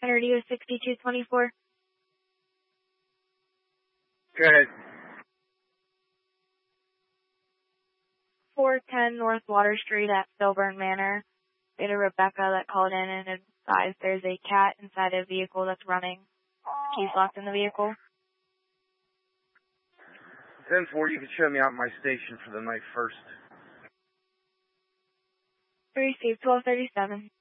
Radio 6224. Go ahead. 410 North Water Street at Stillburn Manor. We had a Rebecca that called in and advised there's a cat inside a vehicle that's running. Keys locked in the vehicle. 10-4, you can show me out my station for the night first. Received 1237.